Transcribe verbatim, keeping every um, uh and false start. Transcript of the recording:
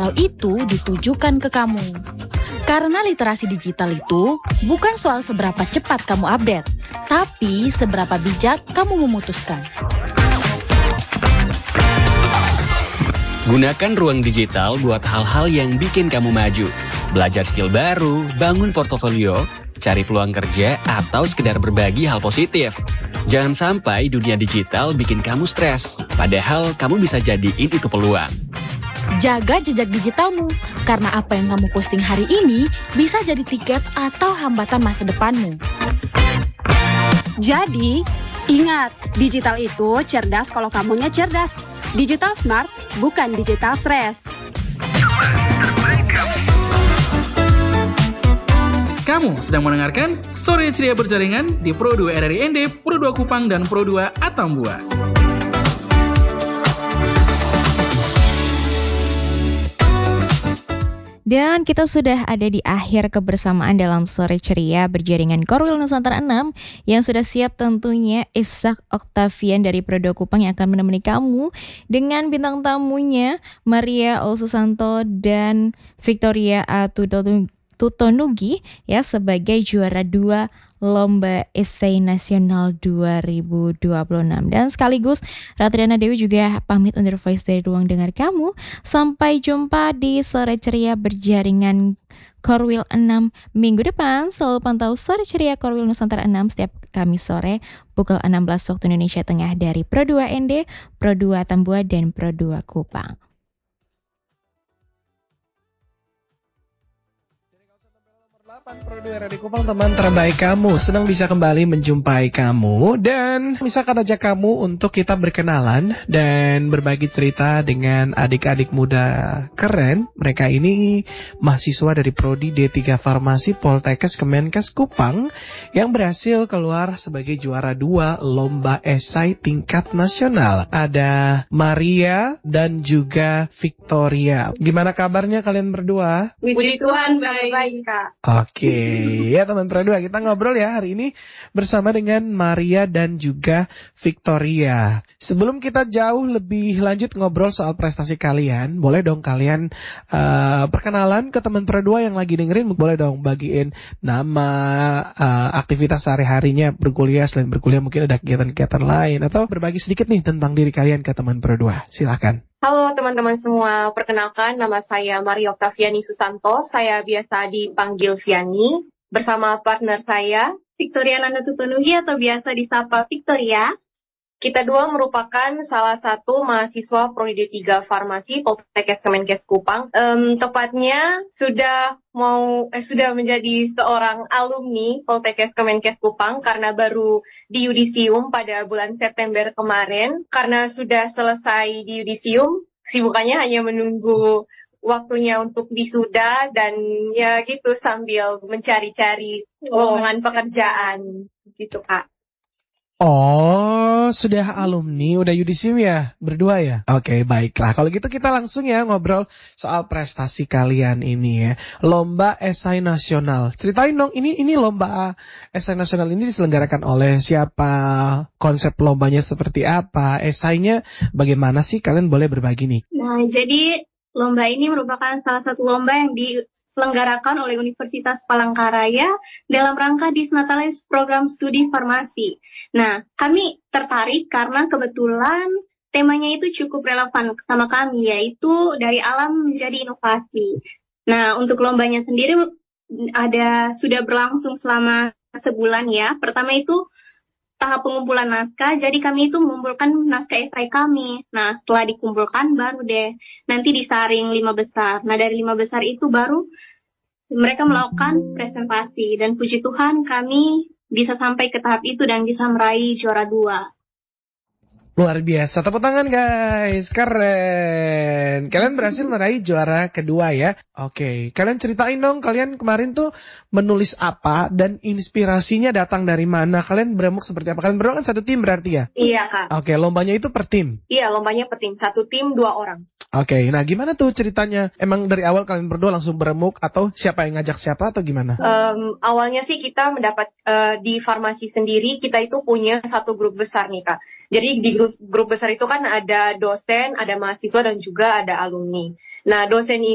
digital itu ditujukan ke kamu. Karena literasi digital itu bukan soal seberapa cepat kamu update, tapi seberapa bijak kamu memutuskan. Gunakan ruang digital buat hal-hal yang bikin kamu maju. Belajar skill baru, bangun portofolio, cari peluang kerja, atau sekedar berbagi hal positif. Jangan sampai dunia digital bikin kamu stres, padahal kamu bisa jadiin itu peluang. Jaga jejak digitalmu, karena apa yang kamu posting hari ini bisa jadi tiket atau hambatan masa depanmu. Jadi, ingat, digital itu cerdas kalau kamunya cerdas. Digital smart, bukan digital stress. Kamu sedang mendengarkan Sore Ceria Berjaringan di Pro dua R R I N D, Pro dua Kupang, dan Pro dua Atambua. Dan kita sudah ada di akhir kebersamaan dalam Sore Ceria Berjaringan Korwil Nusantara enam yang sudah siap tentunya Ishak Octavian dari Pro dua Kupang yang akan menemani kamu dengan bintang tamunya Maria Olsusanto dan Victoria A. Tutonugi ya sebagai juara dua Lomba Esai Nasional dua ribu dua puluh enam. Dan sekaligus Ratriana Dewi juga pamit undur voice dari ruang dengar kamu. Sampai jumpa di Sore Ceria Berjaringan Korwil enam minggu depan. Selalu pantau Sore Ceria Korwil Nusantara enam setiap Kamis sore pukul enam belas waktu Indonesia Tengah dari Pro dua N D, Pro dua Tambua, dan Pro dua Kupang. Pro dua R R I Kupang, teman terbaik kamu. Senang bisa kembali menjumpai kamu dan misalkan ajak kamu untuk kita berkenalan dan berbagi cerita dengan adik-adik muda keren. Mereka ini mahasiswa dari Prodi D tiga Farmasi Poltekkes Kemenkes Kupang yang berhasil keluar sebagai juara dua Lomba Esai tingkat nasional. Ada Maria dan juga Victoria. Gimana kabarnya kalian berdua? Puji Tuhan, baik-baik, Kak. Oke, ya teman Pro dua, kita ngobrol ya hari ini bersama dengan Maria dan juga Victoria. Sebelum kita jauh lebih lanjut ngobrol soal prestasi kalian, boleh dong kalian uh, perkenalan ke teman Pro dua yang lagi dengerin, boleh dong bagiin nama, uh, aktivitas sehari-harinya berkuliah, selain berkuliah mungkin ada kegiatan-kegiatan lain, atau berbagi sedikit nih tentang diri kalian ke teman Pro dua. Silakan. Halo teman-teman semua, perkenalkan nama saya Maria Octaviani Susanto, saya biasa dipanggil Viani, bersama partner saya, Victoria Landa Tutonugi atau biasa disapa Victoria. Kita dua merupakan salah satu mahasiswa Prodi D tiga Farmasi Poltekkes Kemenkes Kupang. Um, tepatnya sudah mau eh, sudah menjadi seorang alumni Poltekkes Kemenkes Kupang karena baru di yudisium pada bulan September kemarin. Karena sudah selesai di yudisium, sibukannya hanya menunggu waktunya untuk wisuda dan ya gitu sambil mencari-cari lowongan pekerjaan gitu, Kak. Oh, sudah alumni, udah yudisium ya, berdua ya? Oke, baiklah. Kalau gitu kita langsung ya ngobrol soal prestasi kalian ini ya. Lomba Esai Nasional. Ceritain dong, ini ini lomba Esai Nasional ini diselenggarakan oleh siapa? Konsep lombanya seperti apa? Esainya bagaimana sih? Kalian boleh berbagi nih. Nah, jadi lomba ini merupakan salah satu lomba yang di diselenggarakan oleh Universitas Palangkaraya dalam rangka Disnatalis Program Studi Farmasi. Nah, kami tertarik karena kebetulan temanya itu cukup relevan sama kami, yaitu dari alam menjadi inovasi. Nah, untuk lombanya sendiri ada sudah berlangsung selama sebulan ya. Pertama itu tahap pengumpulan naskah, jadi kami itu mengumpulkan naskah esai kami. Nah, setelah dikumpulkan baru deh nanti disaring lima besar. Nah, dari lima besar itu baru mereka melakukan presentasi. Dan puji Tuhan kami bisa sampai ke tahap itu dan bisa meraih juara dua. Luar biasa, tepuk tangan guys, keren. Kalian berhasil meraih juara kedua ya. Oke, kalian ceritain dong, kalian kemarin tuh menulis apa dan inspirasinya datang dari mana? Kalian beremuk seperti apa? Kalian berdua kan satu tim berarti ya? Iya, Kak. Oke, lombanya itu per tim? Iya, lombanya per tim, satu tim dua orang. Oke, nah gimana tuh ceritanya? Emang dari awal kalian berdua langsung beremuk atau siapa yang ngajak siapa atau gimana? Um, awalnya sih kita mendapat uh, di farmasi sendiri, kita itu punya satu grup besar nih, Kak. Jadi di grup, grup besar itu kan ada dosen, ada mahasiswa, dan juga ada alumni. Nah, dosen